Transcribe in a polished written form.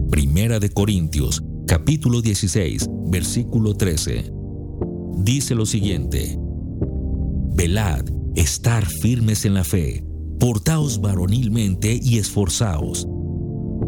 Primera de Corintios, capítulo 16, versículo 13. Dice lo siguiente: velad, estar firmes en la fe, portaos varonilmente y esforzaos,